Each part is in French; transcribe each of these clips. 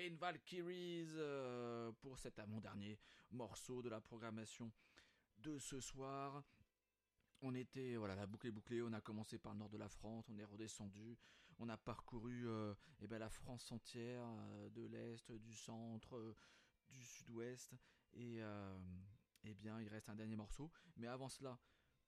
Train Valkyries pour cet avant-dernier morceau de la programmation de ce soir. On était, voilà, la boucle est bouclée, on a commencé par le nord de la France, on est redescendu, on a parcouru la France entière, de l'Est, du centre, du sud-ouest, et bien il reste un dernier morceau. Mais avant cela,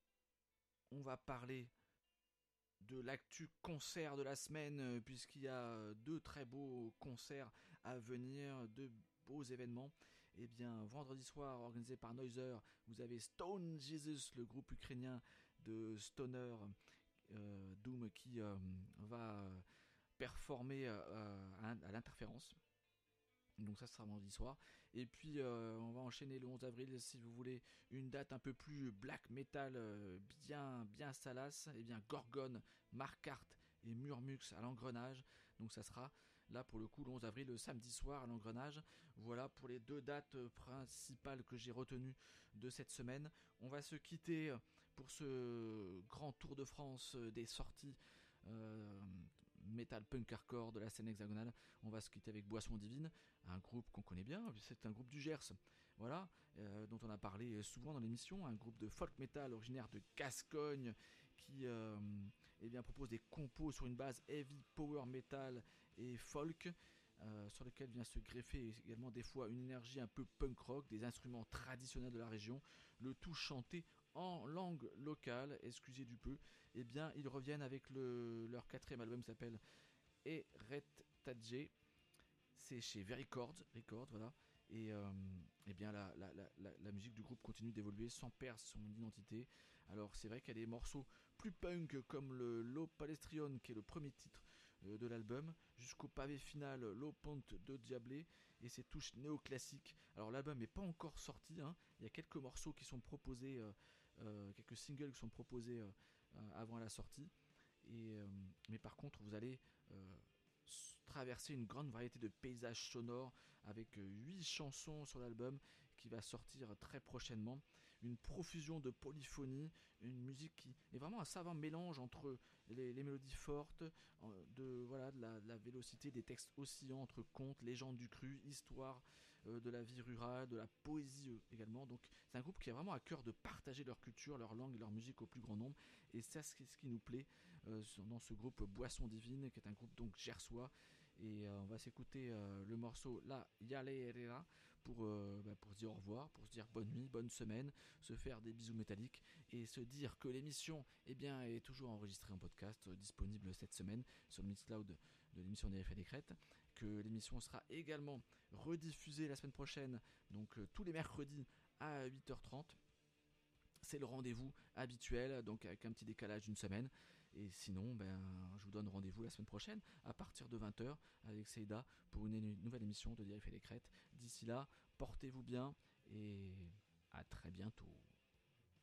on va parler de l'actu concert de la semaine, puisqu'il y a deux très beaux concerts à venir, deux beaux événements. Et bien, vendredi soir, organisé par Noiser, vous avez Stone Jesus, le groupe ukrainien de Stoner Doom, qui va performer à l'interférence. Donc ça sera vendredi soir. Et puis on va enchaîner le 11 avril si vous voulez une date un peu plus black metal, bien salace. Et bien Gorgon, Marquardt et Murmux à l'Engrenage. Donc ça sera là pour le coup le 11 avril, le samedi soir à l'Engrenage. Voilà pour les deux dates principales que j'ai retenues de cette semaine. On va se quitter pour ce grand tour de France des sorties metal punk hardcore de la scène hexagonale. On va se quitter avec Boisson Divine, un groupe qu'on connaît bien, c'est un groupe du Gers, voilà, dont on a parlé souvent dans l'émission, un groupe de folk metal originaire de Gascogne qui propose des compos sur une base heavy power metal et folk. Sur lequel vient se greffer également des fois une énergie un peu punk rock, des instruments traditionnels de la région, le tout chanté en langue locale, excusez du peu. Et bien ils reviennent avec leur quatrième album qui s'appelle Eretage. C'est chez Vericord, voilà. Et bien la musique du groupe continue d'évoluer sans perdre son identité. Alors c'est vrai qu'il y a des morceaux plus punk comme le Low Palestrion qui est le premier titre de l'album, jusqu'au pavé final Low Ponte de Diablé et ses touches néoclassiques. Alors l'album n'est pas encore sorti, hein. Il y a quelques morceaux qui sont proposés, quelques singles qui sont proposés avant la sortie. Mais par contre vous allez traverser une grande variété de paysages sonores avec 8 chansons sur l'album qui va sortir très prochainement, une profusion de polyphonie, une musique qui est vraiment un savant mélange entre les mélodies fortes, de la vélocité, des textes oscillants entre contes, légendes du cru, histoire de la vie rurale, de la poésie également. Donc c'est un groupe qui a vraiment à cœur de partager leur culture, leur langue et leur musique au plus grand nombre, et c'est ce qui nous plaît dans ce groupe Boisson Divine, qui est un groupe donc gersois. Et on va s'écouter le morceau La Yale Herrera pour se dire au revoir, pour se dire bonne nuit, bonne semaine, se faire des bisous métalliques et se dire que l'émission est toujours enregistrée en podcast, disponible cette semaine sur le Mixcloud de l'émission des Effets des Crêtes, que l'émission sera également rediffusée la semaine prochaine, donc tous les mercredis à 8h30. C'est le rendez-vous habituel, donc avec un petit décalage d'une semaine. Et sinon, je vous donne rendez-vous la semaine prochaine à partir de 20h avec Seida pour une nouvelle émission de Direct et les Crêtes. D'ici là, portez-vous bien et à très bientôt.